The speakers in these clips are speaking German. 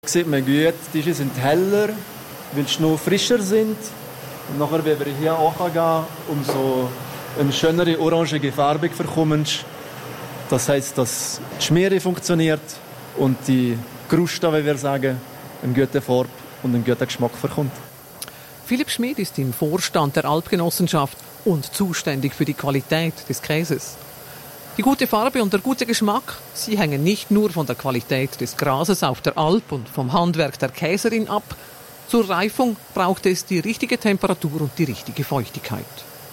Sieht man gut, die Tische sind heller, weil die Schnee frischer sind. Und nachher, wenn wir hier hochgehen, umso eine schönere orangige Farbe bekommst. Das heisst, dass die Schmiere funktioniert und die Kruste, wie wir sagen, eine gute Farbe und einen guten Geschmack bekommt. Philipp Schmid ist im Vorstand der Alpgenossenschaft und zuständig für die Qualität des Käses. Die gute Farbe und der gute Geschmack, sie hängen nicht nur von der Qualität des Grases auf der Alp und vom Handwerk der Käserin ab. Zur Reifung braucht es die richtige Temperatur und die richtige Feuchtigkeit.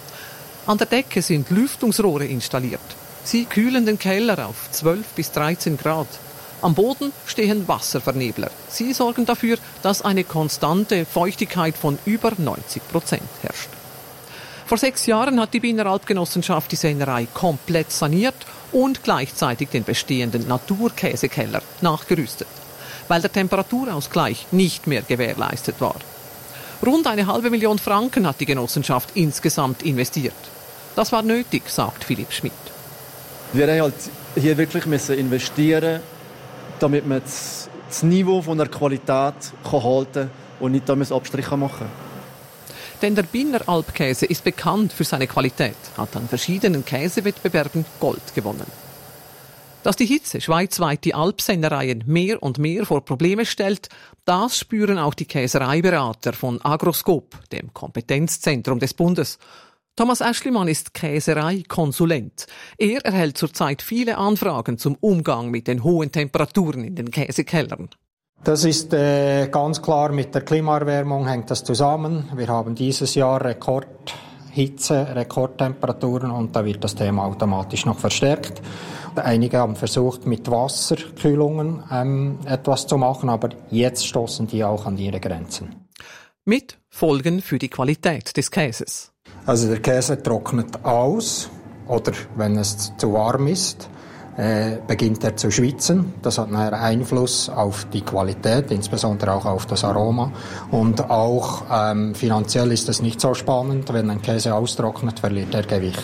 An der Decke sind Lüftungsrohre installiert. Sie kühlen den Keller auf 12 bis 13 Grad. Am Boden stehen Wasservernebler. Sie sorgen dafür, dass eine konstante Feuchtigkeit von über 90% herrscht. Vor 6 Jahren hat die Biener Alpgenossenschaft die Sennerei komplett saniert und gleichzeitig den bestehenden Naturkäsekeller nachgerüstet, weil der Temperaturausgleich nicht mehr gewährleistet war. Rund 500.000 Franken hat die Genossenschaft insgesamt investiert. Das war nötig, sagt Philipp Schmid. Wir haben halt hier wirklich investieren, damit man das Niveau von der Qualität halten kann und nicht damit Abstriche machen kann. Denn der Biener Alpkäse ist bekannt für seine Qualität, hat an verschiedenen Käsewettbewerben Gold gewonnen. Dass die Hitze schweizweit die Alpsennereien mehr und mehr vor Probleme stellt, das spüren auch die Käsereiberater von Agroscope, dem Kompetenzzentrum des Bundes. Thomas Aeschlimann ist Käsereikonsulent. Er erhält zurzeit viele Anfragen zum Umgang mit den hohen Temperaturen in den Käsekellern. Das ist ganz klar, mit der Klimaerwärmung hängt das zusammen. Wir haben dieses Jahr Rekordhitze, Rekordtemperaturen und da wird das Thema automatisch noch verstärkt. Einige haben versucht, mit Wasserkühlungen etwas zu machen, aber jetzt stoßen die auch an ihre Grenzen. Mit Folgen für die Qualität des Käses. Also der Käse trocknet aus oder wenn es zu warm ist, beginnt er zu schwitzen. Das hat einen Einfluss auf die Qualität, insbesondere auch auf das Aroma. Und auch finanziell ist es nicht so spannend. Wenn ein Käse austrocknet, verliert er Gewicht.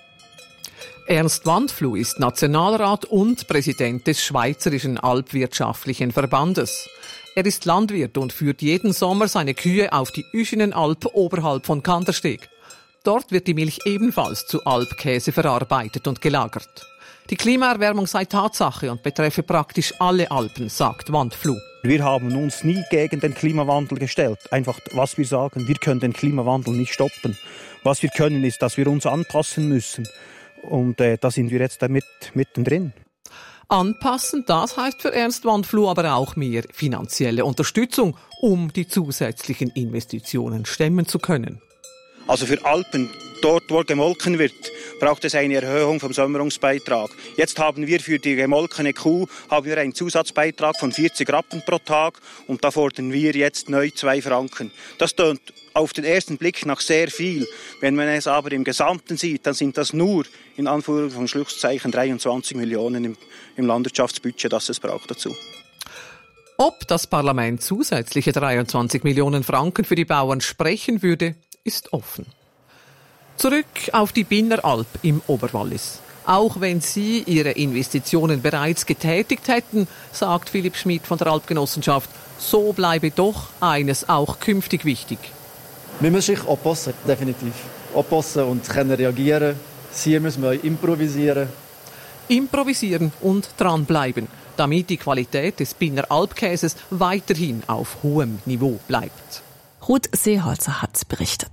Ernst Wandfluh ist Nationalrat und Präsident des Schweizerischen Alpwirtschaftlichen Verbandes. Er ist Landwirt und führt jeden Sommer seine Kühe auf die Üschinenalp oberhalb von Kandersteg. Dort wird die Milch ebenfalls zu Alpkäse verarbeitet und gelagert. Die Klimaerwärmung sei Tatsache und betreffe praktisch alle Alpen, sagt Wandfluh. Wir haben uns nie gegen den Klimawandel gestellt. Einfach, was wir sagen, wir können den Klimawandel nicht stoppen. Was wir können, ist, dass wir uns anpassen müssen. Und da sind wir jetzt mittendrin. Anpassen, das heißt für Ernst Wandfluh aber auch mehr finanzielle Unterstützung, um die zusätzlichen Investitionen stemmen zu können. Also für Alpen, dort wo gemolken wird, braucht es eine Erhöhung vom Säumerungsbeitrag. Jetzt haben wir für die gemolkene Kuh einen Zusatzbeitrag von 40 Rappen pro Tag und da fordern wir jetzt neu 2 Franken. Das tönt auf den ersten Blick nach sehr viel. Wenn man es aber im Gesamten sieht, dann sind das nur, in Anführungs- und Schlusszeichen, 23 Millionen im Landwirtschaftsbudget, das es braucht dazu. Ob das Parlament zusätzliche 23 Millionen Franken für die Bauern sprechen würde, ist offen. Zurück auf die Biener Alp im Oberwallis. Auch wenn sie ihre Investitionen bereits getätigt hätten, sagt Philipp Schmid von der Alpgenossenschaft, so bleibe doch eines auch künftig wichtig. Wir müssen sich anpassen, definitiv. Anpassen und können reagieren. Hier müssen wir improvisieren. Improvisieren und dranbleiben, damit die Qualität des Biener Alpkäses weiterhin auf hohem Niveau bleibt. Ruth Seeholzer hat berichtet.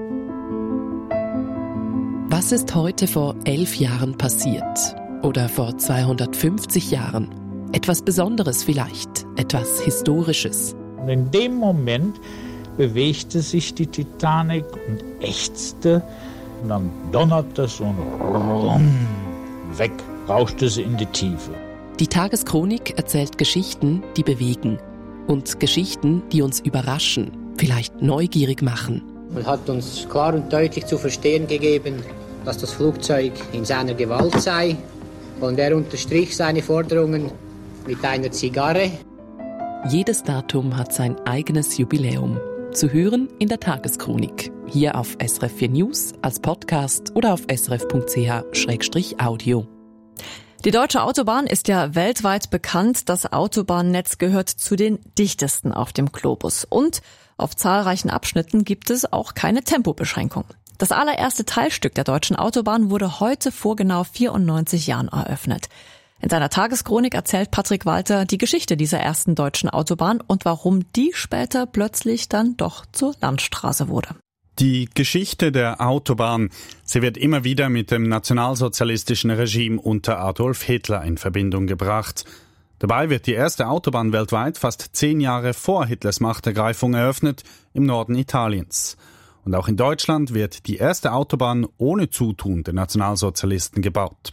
Was ist heute vor 11 Jahren passiert? Oder vor 250 Jahren? Etwas Besonderes vielleicht, etwas Historisches. Und in dem Moment bewegte sich die Titanic und ächzte und dann donnerte es und weg rauschte sie in die Tiefe. Die Tageschronik erzählt Geschichten, die bewegen und Geschichten, die uns überraschen, vielleicht neugierig machen. Man hat uns klar und deutlich zu verstehen gegeben, dass das Flugzeug in seiner Gewalt sei. Und er unterstrich seine Forderungen mit einer Zigarre. Jedes Datum hat sein eigenes Jubiläum. Zu hören in der Tageschronik. Hier auf SRF 4 News, als Podcast oder auf srf.ch/audio. Die deutsche Autobahn ist ja weltweit bekannt. Das Autobahnnetz gehört zu den dichtesten auf dem Globus. Und auf zahlreichen Abschnitten gibt es auch keine Tempobeschränkung. Das allererste Teilstück der deutschen Autobahn wurde heute vor genau 94 Jahren eröffnet. In seiner Tageschronik erzählt Patrick Walter die Geschichte dieser ersten deutschen Autobahn und warum die später plötzlich dann doch zur Landstraße wurde. Die Geschichte der Autobahn, sie wird immer wieder mit dem nationalsozialistischen Regime unter Adolf Hitler in Verbindung gebracht. Dabei wird die erste Autobahn weltweit fast 10 Jahre vor Hitlers Machtergreifung eröffnet, im Norden Italiens. Und auch in Deutschland wird die erste Autobahn ohne Zutun der Nationalsozialisten gebaut.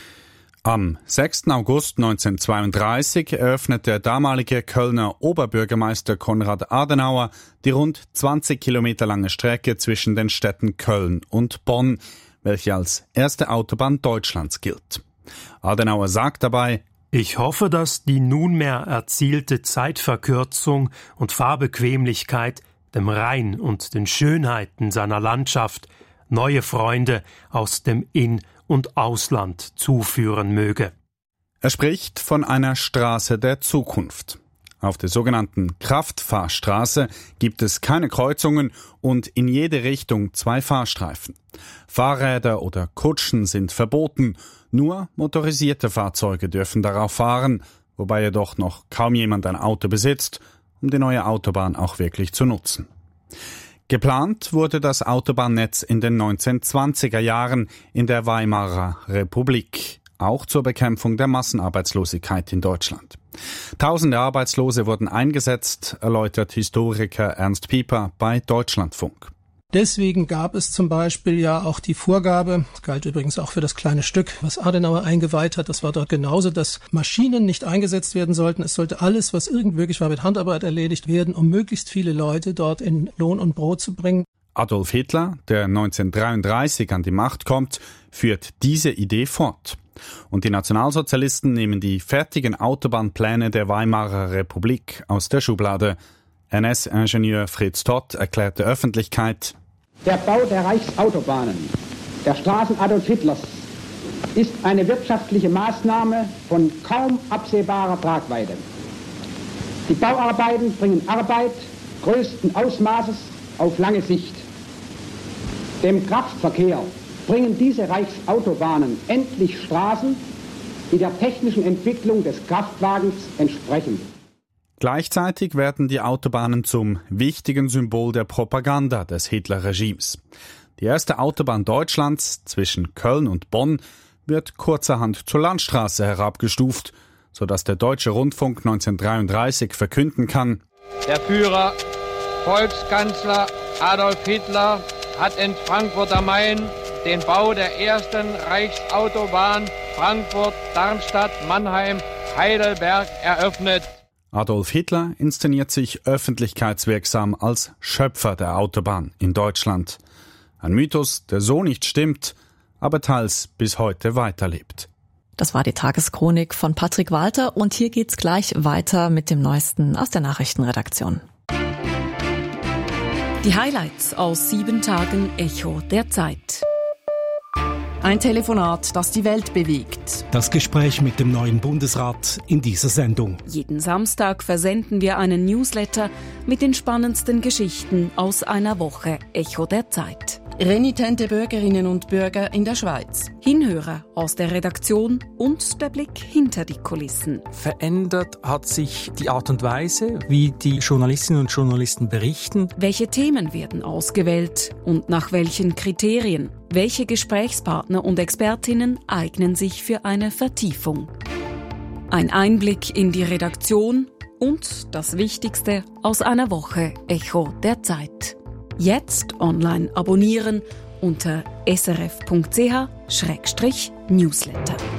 Am 6. August 1932 eröffnet der damalige Kölner Oberbürgermeister Konrad Adenauer die rund 20 Kilometer lange Strecke zwischen den Städten Köln und Bonn, welche als erste Autobahn Deutschlands gilt. Adenauer sagt dabei: Ich hoffe, dass die nunmehr erzielte Zeitverkürzung und Fahrbequemlichkeit dem Rhein und den Schönheiten seiner Landschaft neue Freunde aus dem In- und Ausland zuführen möge. Er spricht von einer Straße der Zukunft. Auf der sogenannten Kraftfahrstraße gibt es keine Kreuzungen und in jede Richtung 2 Fahrstreifen. Fahrräder oder Kutschen sind verboten, nur motorisierte Fahrzeuge dürfen darauf fahren, wobei jedoch noch kaum jemand ein Auto besitzt, um die neue Autobahn auch wirklich zu nutzen. Geplant wurde das Autobahnnetz in den 1920er Jahren in der Weimarer Republik, auch zur Bekämpfung der Massenarbeitslosigkeit in Deutschland. Tausende Arbeitslose wurden eingesetzt, erläutert Historiker Ernst Pieper bei Deutschlandfunk. Deswegen gab es zum Beispiel ja auch die Vorgabe, das galt übrigens auch für das kleine Stück, was Adenauer eingeweiht hat, das war dort genauso, dass Maschinen nicht eingesetzt werden sollten. Es sollte alles, was irgend möglich war, mit Handarbeit erledigt werden, um möglichst viele Leute dort in Lohn und Brot zu bringen. Adolf Hitler, der 1933 an die Macht kommt, führt diese Idee fort. Und die Nationalsozialisten nehmen die fertigen Autobahnpläne der Weimarer Republik aus der Schublade. NS-Ingenieur Fritz Todt erklärt der Öffentlichkeit: Der Bau der Reichsautobahnen, der Straßen Adolf Hitlers, ist eine wirtschaftliche Maßnahme von kaum absehbarer Tragweite. Die Bauarbeiten bringen Arbeit größten Ausmaßes auf lange Sicht. Dem Kraftverkehr bringen diese Reichsautobahnen endlich Straßen, die der technischen Entwicklung des Kraftwagens entsprechen. Gleichzeitig werden die Autobahnen zum wichtigen Symbol der Propaganda des Hitler-Regimes. Die erste Autobahn Deutschlands zwischen Köln und Bonn wird kurzerhand zur Landstraße herabgestuft, sodass der Deutsche Rundfunk 1933 verkünden kann: Der Führer, Volkskanzler Adolf Hitler hat in Frankfurt am Main den Bau der ersten Reichsautobahn Frankfurt-Darmstadt-Mannheim-Heidelberg eröffnet. Adolf Hitler inszeniert sich öffentlichkeitswirksam als Schöpfer der Autobahn in Deutschland. Ein Mythos, der so nicht stimmt, aber teils bis heute weiterlebt. Das war die Tageschronik von Patrick Walter und hier geht's gleich weiter mit dem Neuesten aus der Nachrichtenredaktion. Die Highlights aus 7 Tagen Echo der Zeit. Ein Telefonat, das die Welt bewegt. Das Gespräch mit dem neuen Bundesrat in dieser Sendung. Jeden Samstag versenden wir einen Newsletter mit den spannendsten Geschichten aus einer Woche Echo der Zeit. Renitente Bürgerinnen und Bürger in der Schweiz. Hinhörer aus der Redaktion und der Blick hinter die Kulissen. Verändert hat sich die Art und Weise, wie die Journalistinnen und Journalisten berichten. Welche Themen werden ausgewählt und nach welchen Kriterien? Welche Gesprächspartner und Expertinnen eignen sich für eine Vertiefung? Ein Einblick in die Redaktion und das Wichtigste aus einer Woche Echo der Zeit. Jetzt online abonnieren unter srf.ch/newsletter.